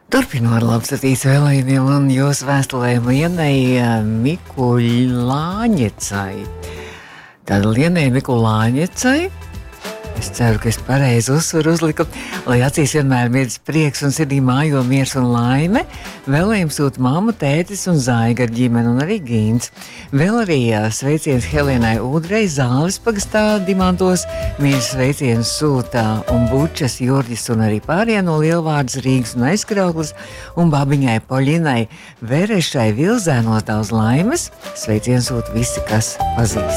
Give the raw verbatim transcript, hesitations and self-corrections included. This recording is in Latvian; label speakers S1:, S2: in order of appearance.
S1: Turpinot labsatīs vēlējumiem un jūsu vēstulēm Lienai Mikulāņecai. Tad Lienai Mikulāņecai, es ceru, ka es pareizi uzsvaru uzliku, lai acīs vienmēr mirdz prieks un sirdī mājo miers un laime. Vēlējums sūta mamma, tētis un Zaiga ar ģimeni un arī Gīns. Vēl arī sveiciens Helenai Ūdrei Zāles pagastā Dimantos. Mīļas sveiciens sūta un Bučas, Jurģis un arī pārējie no Lielvārdas, Rīgas un Aizkrauklas un babiņai Poļinai Verešai Vilzēnos daudz laimes. Sveiciens sūta visi, kas pazīst.